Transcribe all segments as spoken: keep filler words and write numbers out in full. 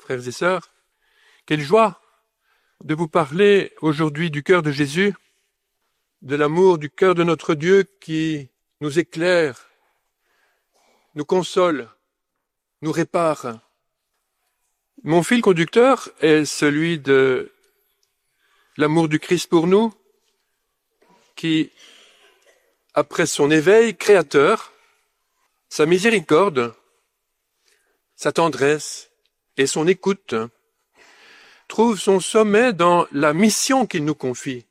frères et sœurs. Quelle joie de vous parler aujourd'hui du cœur de Jésus, de l'amour du cœur de notre Dieu qui nous éclaire, nous console, nous répare. Mon fil conducteur est celui de l'amour du Christ pour nous, qui, après son éveil créateur, sa miséricorde, sa tendresse et son écoute, trouve son sommet dans la mission qu'il nous confie.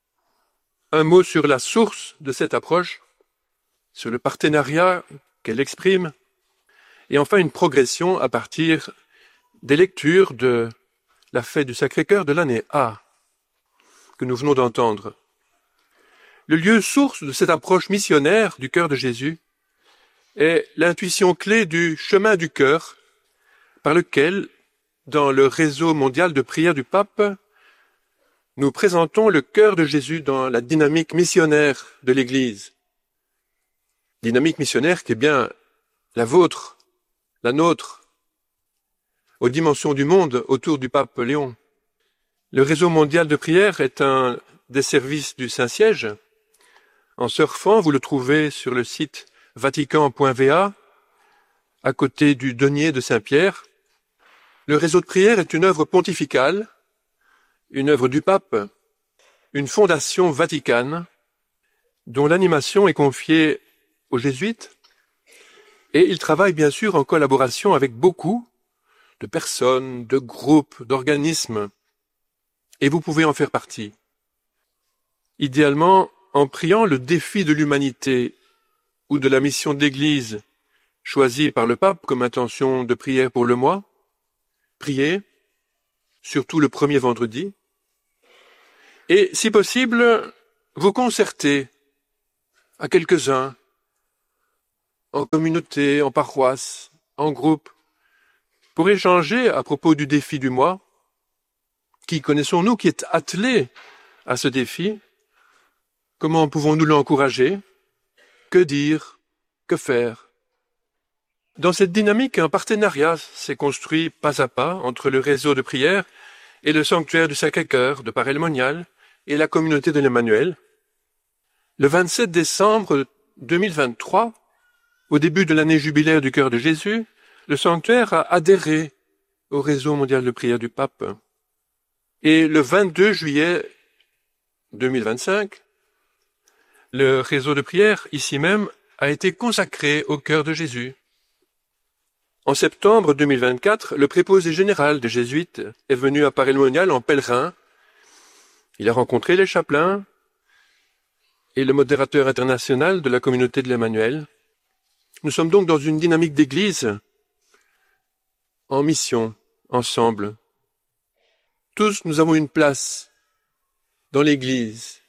Un mot sur la source de cette approche, sur le partenariat qu'elle exprime, et enfin une progression à partir des lectures de la fête du Sacré-Cœur de l'année A, que nous venons d'entendre. Le lieu source de cette approche missionnaire du cœur de Jésus est l'intuition clé du chemin du cœur, par lequel, dans le réseau mondial de prière du pape, nous présentons le cœur de Jésus dans la dynamique missionnaire de l'Église. Dynamique missionnaire qui est bien la vôtre, la nôtre, aux dimensions du monde autour du pape Léon. Le réseau mondial de prière est un des services du Saint-Siège. En surfant, vous le trouvez sur le site vatican point v a, à côté du denier de Saint-Pierre. Le réseau de prière est une œuvre pontificale, une œuvre du pape, une fondation vaticane, dont l'animation est confiée aux jésuites, et il travaille bien sûr en collaboration avec beaucoup de personnes, de groupes, d'organismes, et vous pouvez en faire partie. Idéalement, en priant le défi de l'humanité ou de la mission de l'Église choisie par le pape comme intention de prière pour le mois, priez, surtout le premier vendredi, et si possible, vous concertez à quelques-uns, en communauté, en paroisse, en groupe, pour échanger à propos du défi du mois. Qui connaissons-nous qui est attelé à ce défi? Comment pouvons-nous l'encourager? Que dire? Que faire? Dans cette dynamique, un partenariat s'est construit pas à pas entre le réseau de prière et le sanctuaire du Sacré-Cœur de Paray-le-Monial et la communauté de l'Emmanuel. Le vingt-sept décembre deux mille vingt-trois, au début de l'année jubilaire du Cœur de Jésus, le sanctuaire a adhéré au réseau mondial de prière du pape. Et le vingt-deux juillet deux mille vingt-cinq, le réseau de prière, ici même, a été consacré au Cœur de Jésus. En septembre deux mille vingt-quatre, le préposé général des Jésuites est venu à Paray-le-Monial en pèlerin. Il a rencontré les chapelains et le modérateur international de la communauté de l'Emmanuel. Nous sommes donc dans une dynamique d'église en mission, ensemble. Tous, nous avons une place dans l'Église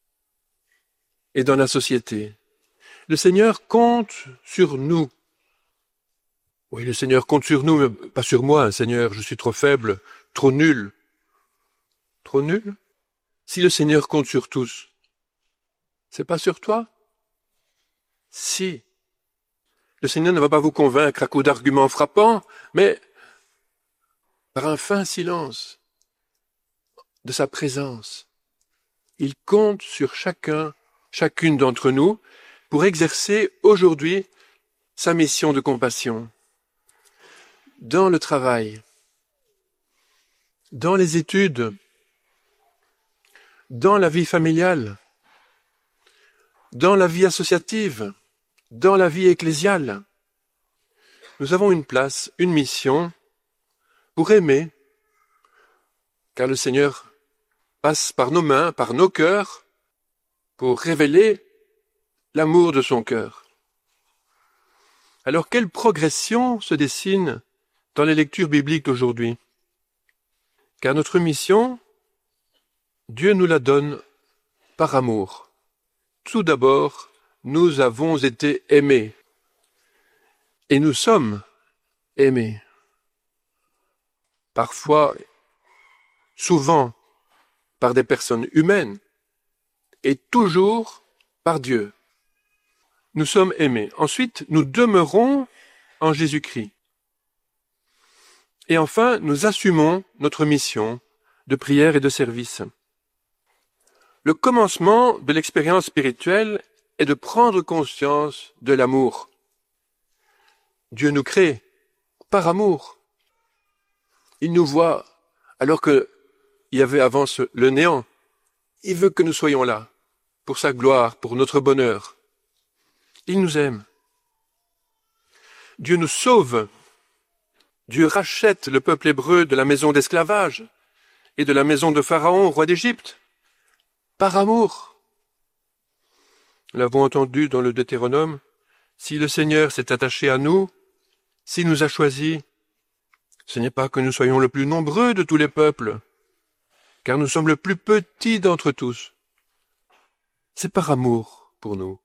et dans la société. Le Seigneur compte sur nous. Oui, le Seigneur compte sur nous, mais pas sur moi, Seigneur, je suis trop faible, trop nul. Trop nul? Si le Seigneur compte sur tous, c'est pas sur toi? Si. Le Seigneur ne va pas vous convaincre à coups d'arguments frappants, mais par un fin silence de sa présence. Il compte sur chacun, chacune d'entre nous pour exercer aujourd'hui sa mission de compassion. Dans le travail, dans les études, dans la vie familiale, dans la vie associative, dans la vie ecclésiale. Nous avons une place, une mission pour aimer, car le Seigneur passe par nos mains, par nos cœurs, pour révéler l'amour de son cœur. Alors, quelle progression se dessine dans les lectures bibliques d'aujourd'hui? Car notre mission, Dieu nous la donne par amour. Tout d'abord, nous avons été aimés. Et nous sommes aimés. Parfois, souvent, par des personnes humaines, et toujours par Dieu. Nous sommes aimés. Ensuite, nous demeurons en Jésus-Christ. Et enfin, nous assumons notre mission de prière et de service. Le commencement de l'expérience spirituelle est de prendre conscience de l'amour. Dieu nous crée par amour. Il nous voit alors qu'il y avait avant ce, le néant. Il veut que nous soyons là, pour sa gloire, pour notre bonheur. Il nous aime. Dieu nous sauve. Dieu rachète le peuple hébreu de la maison d'esclavage et de la maison de Pharaon, roi d'Égypte, par amour. Nous l'avons entendu dans le Deutéronome, si le Seigneur s'est attaché à nous, s'il nous a choisis, ce n'est pas que nous soyons le plus nombreux de tous les peuples, car nous sommes le plus petit d'entre tous. C'est par amour pour nous.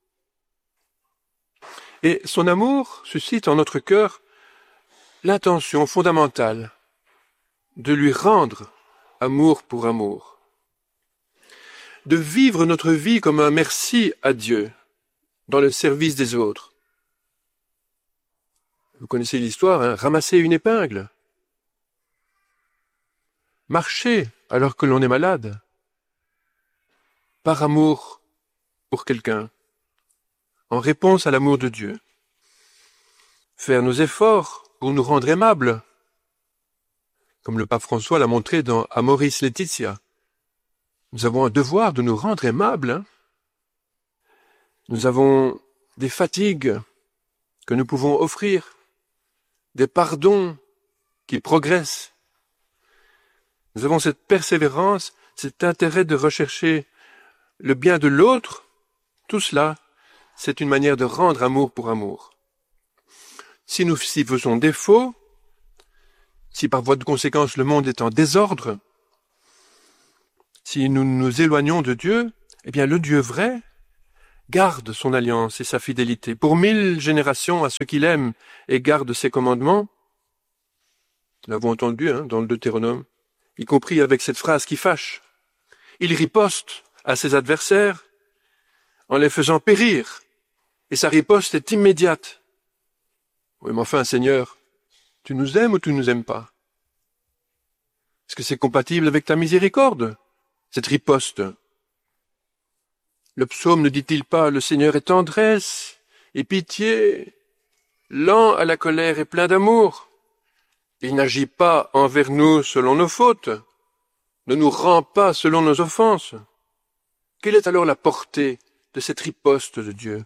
Et son amour suscite en notre cœur l'intention fondamentale de lui rendre amour pour amour, de vivre notre vie comme un merci à Dieu dans le service des autres. Vous connaissez l'histoire, hein, ramasser une épingle, marcher alors que l'on est malade, par amour pour quelqu'un, en réponse à l'amour de Dieu. Faire nos efforts pour nous rendre aimables, comme le pape François l'a montré dans Amoris Laetitia. Nous avons un devoir de nous rendre aimables. Hein. Nous avons des fatigues que nous pouvons offrir, des pardons qui progressent. Nous avons cette persévérance, cet intérêt de rechercher le bien de l'autre. Tout cela, c'est une manière de rendre amour pour amour. Si nous s'y faisons défaut, si par voie de conséquence le monde est en désordre, si nous nous éloignons de Dieu, eh bien le Dieu vrai garde son alliance et sa fidélité pour mille générations à ceux qu'il aime et garde ses commandements. Nous l'avons entendu hein, dans le Deutéronome, y compris avec cette phrase qui fâche. Il riposte à ses adversaires en les faisant périr, et sa riposte est immédiate. Oui, mais enfin, Seigneur, tu nous aimes ou tu ne nous aimes pas? Est-ce que c'est compatible avec ta miséricorde, cette riposte? Le psaume ne dit-il pas, le Seigneur est tendresse et pitié, lent à la colère et plein d'amour. Il n'agit pas envers nous selon nos fautes, ne nous rend pas selon nos offenses. Quelle est alors la portée de cette riposte de Dieu?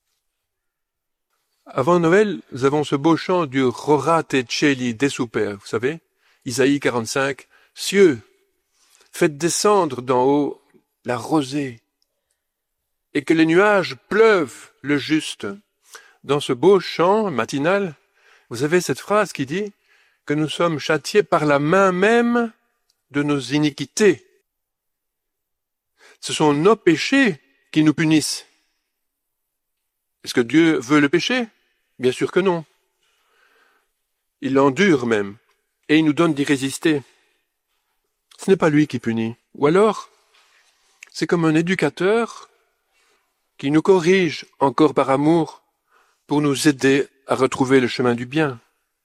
Avant Noël, nous avons ce beau chant du Rora te Celi de Super, vous savez, Isaïe quarante-cinq, cieux, faites descendre d'en haut la rosée, et que les nuages pleuvent le juste. Dans ce beau chant matinal, vous avez cette phrase qui dit que nous sommes châtiés par la main même de nos iniquités. Ce sont nos péchés qui nous punissent. Est-ce que Dieu veut le péché? Bien sûr que non. Il l'endure même, et il nous donne d'y résister. Ce n'est pas lui qui punit. Ou alors, c'est comme un éducateur qui nous corrige encore par amour pour nous aider à retrouver le chemin du bien.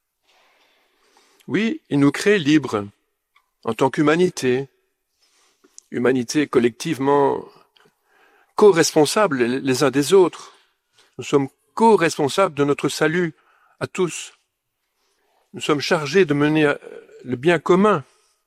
Oui, il nous crée libres en tant qu'humanité, humanité collectivement co-responsables les uns des autres. Nous sommes co-responsables de notre salut à tous. Nous sommes chargés de mener le bien commun.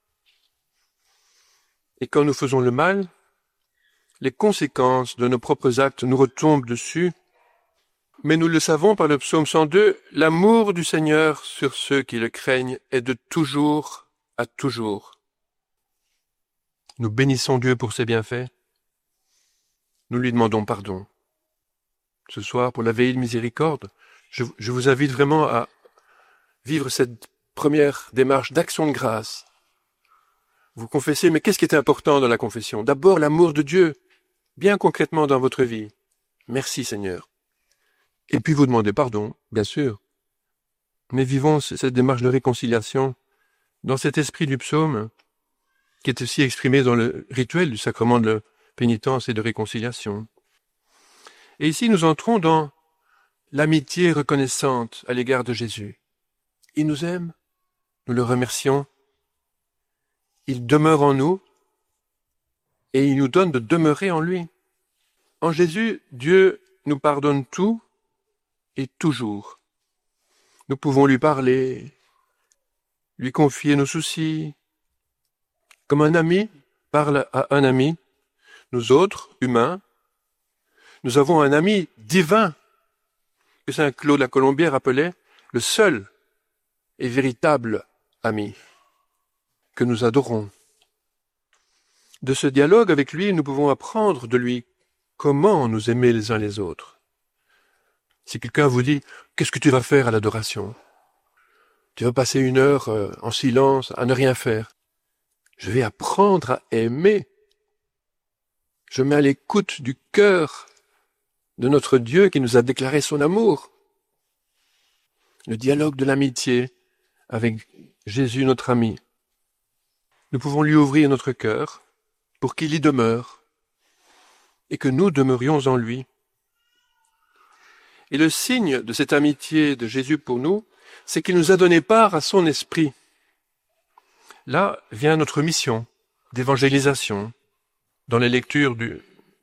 Et quand nous faisons le mal, les conséquences de nos propres actes nous retombent dessus. Mais nous le savons par le psaume cent deux, l'amour du Seigneur sur ceux qui le craignent est de toujours à toujours. Nous bénissons Dieu pour ses bienfaits. Nous lui demandons pardon. Ce soir, pour la veillée de miséricorde, je, je vous invite vraiment à vivre cette première démarche d'action de grâce. Vous confessez, mais qu'est-ce qui est important dans la confession? D'abord, l'amour de Dieu, bien concrètement dans votre vie. Merci Seigneur. Et puis vous demandez pardon, bien sûr. Mais vivons cette démarche de réconciliation dans cet esprit du psaume qui est aussi exprimé dans le rituel du sacrement de pénitence et de réconciliation. Et ici, nous entrons dans l'amitié reconnaissante à l'égard de Jésus. Il nous aime, Nous le remercions. Il demeure en nous et il nous donne de demeurer en lui. En Jésus, Dieu nous pardonne tout et toujours. Nous pouvons lui parler, lui confier nos soucis. Comme un ami parle à un ami, nous autres, humains, nous avons un ami divin que saint Claude la Colombière appelait le seul et véritable ami que nous adorons. De ce dialogue avec lui, nous pouvons apprendre de lui comment nous aimer les uns les autres. Si quelqu'un vous dit « Qu'est-ce que tu vas faire à l'adoration ?» Tu vas passer une heure euh, en silence, à ne rien faire. Je vais apprendre à aimer. Je mets à l'écoute du cœur de notre Dieu qui nous a déclaré son amour. Le dialogue de l'amitié avec Jésus, notre ami. Nous pouvons lui ouvrir notre cœur pour qu'il y demeure et que nous demeurions en lui. Et le signe de cette amitié de Jésus pour nous, c'est qu'il nous a donné part à son esprit. Là vient notre mission d'évangélisation. Dans les lectures du,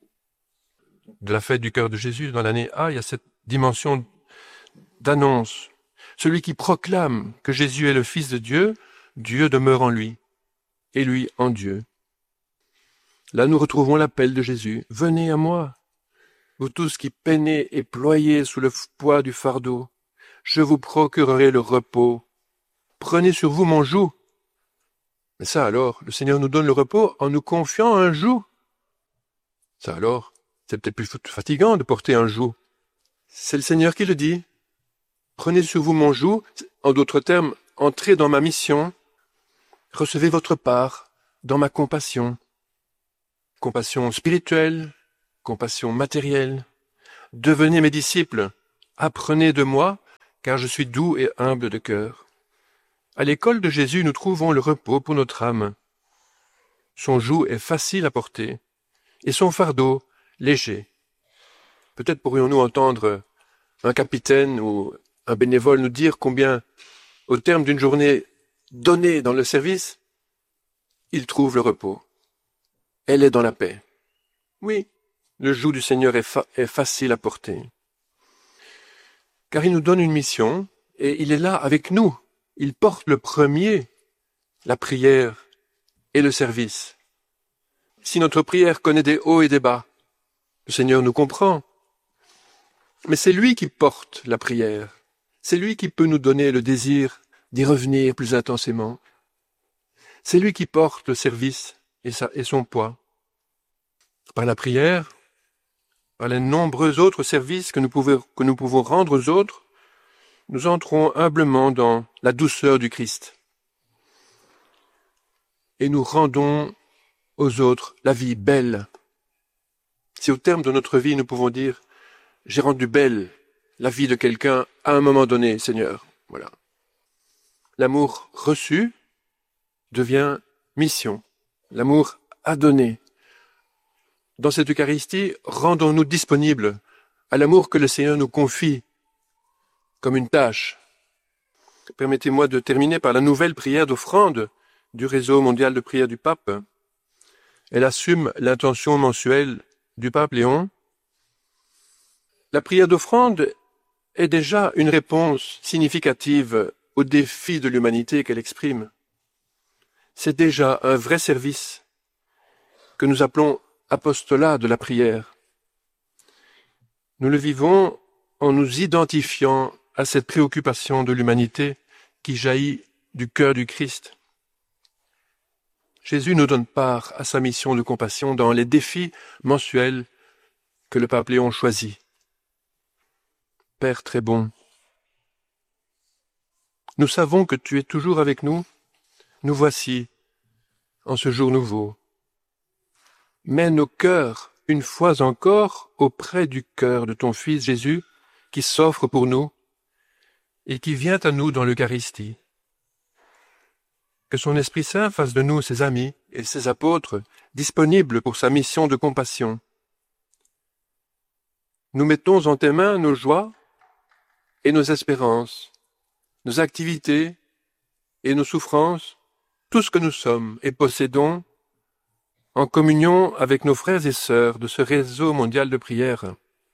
de la fête du cœur de Jésus, dans l'année A, il y a cette dimension d'annonce. Celui qui proclame que Jésus est le Fils de Dieu, Dieu demeure en lui, et lui en Dieu. Là, nous retrouvons l'appel de Jésus. « Venez à moi, vous tous qui peinez et ployez sous le poids du fardeau, je vous procurerai le repos. Prenez sur vous mon joug. » Mais ça alors, le Seigneur nous donne le repos en nous confiant un joug. Ça alors, c'est peut-être plus fatigant de porter un joug. C'est le Seigneur qui le dit. Prenez sur vous mon joug, en d'autres termes, entrez dans ma mission, recevez votre part dans ma compassion. Compassion spirituelle, compassion matérielle. Devenez mes disciples, apprenez de moi, car je suis doux et humble de cœur. À l'école de Jésus, nous trouvons le repos pour notre âme. Son joug est facile à porter, et son fardeau léger. Peut-être pourrions-nous entendre un capitaine ou un bénévole nous dire combien, au terme d'une journée donnée dans le service, il trouve le repos. Elle est dans la paix. Oui, le joug du Seigneur est, fa- est facile à porter. Car il nous donne une mission, et il est là avec nous. Il porte le premier, la prière et le service. Si notre prière connaît des hauts et des bas, le Seigneur nous comprend. Mais c'est lui qui porte la prière. C'est lui qui peut nous donner le désir d'y revenir plus intensément. C'est lui qui porte le service et, sa, et son poids. Par la prière, par les nombreux autres services que nous, pouvons, que nous pouvons rendre aux autres, nous entrons humblement dans la douceur du Christ. Et nous rendons aux autres la vie belle. Si au terme de notre vie, nous pouvons dire « J'ai rendu belle la vie de quelqu'un à un moment donné, Seigneur. » Voilà. L'amour reçu devient mission. L'amour à donner. Dans cette Eucharistie, rendons-nous disponibles à l'amour que le Seigneur nous confie comme une tâche. Permettez-moi de terminer par la nouvelle prière d'offrande du réseau mondial de prière du pape. Elle assume l'intention mensuelle du pape Léon. La prière d'offrande est déjà une réponse significative au défi de l'humanité qu'elle exprime. C'est déjà un vrai service que nous appelons apostolat de la prière. Nous le vivons en nous identifiant à cette préoccupation de l'humanité qui jaillit du cœur du Christ. Jésus nous donne part à sa mission de compassion dans les défis mensuels que le pape Léon choisit. Père très bon, nous savons que tu es toujours avec nous. Nous voici en ce jour nouveau. Mets nos cœurs une fois encore auprès du cœur de ton Fils Jésus qui s'offre pour nous et qui vient à nous dans l'Eucharistie. Que son Esprit Saint fasse de nous ses amis et ses apôtres disponibles pour sa mission de compassion. Nous mettons en tes mains nos joies et nos espérances, nos activités et nos souffrances, tout ce que nous sommes et possédons, en communion avec nos frères et sœurs de ce réseau mondial de prière.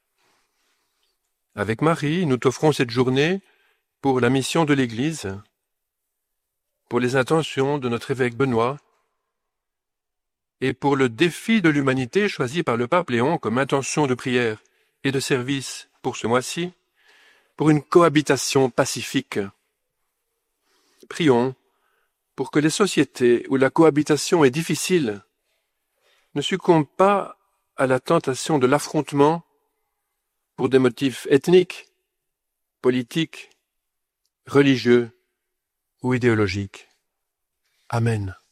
Avec Marie, nous t'offrons cette journée pour la mission de l'Église, pour les intentions de notre évêque Benoît et pour le défi de l'humanité choisi par le pape Léon comme intention de prière et de service pour ce mois-ci, pour une cohabitation pacifique. Prions pour que les sociétés où la cohabitation est difficile ne succombent pas à la tentation de l'affrontement pour des motifs ethniques, politiques, religieux ou idéologiques. Amen.